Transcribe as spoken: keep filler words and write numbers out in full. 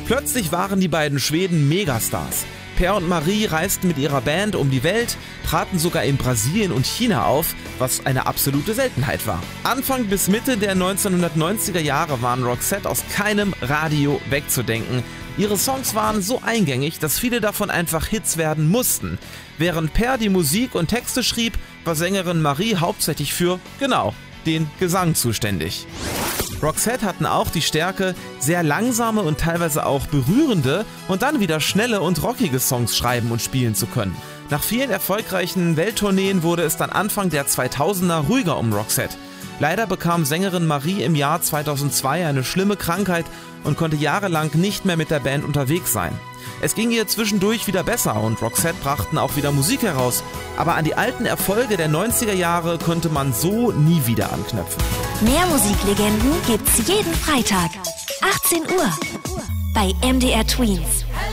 Plötzlich waren die beiden Schweden Megastars. Per und Marie reisten mit ihrer Band um die Welt, traten sogar in Brasilien und China auf, was eine absolute Seltenheit war. Anfang bis Mitte der neunzehnhundertneunziger Jahre waren Roxette aus keinem Radio wegzudenken. Ihre Songs waren so eingängig, dass viele davon einfach Hits werden mussten. Während Per die Musik und Texte schrieb, war Sängerin Marie hauptsächlich für, genau, den Gesang zuständig. Roxette hatten auch die Stärke, sehr langsame und teilweise auch berührende und dann wieder schnelle und rockige Songs schreiben und spielen zu können. Nach vielen erfolgreichen Welttourneen wurde es dann Anfang der zweitausender ruhiger um Roxette. Leider bekam Sängerin Marie im Jahr zweitausendzwei eine schlimme Krankheit und konnte jahrelang nicht mehr mit der Band unterwegs sein. Es ging ihr zwischendurch wieder besser und Roxette brachten auch wieder Musik heraus, aber an die alten Erfolge der neunziger Jahre konnte man so nie wieder anknüpfen. Mehr Musiklegenden gibt's jeden Freitag, achtzehn Uhr, bei M D R Tweens.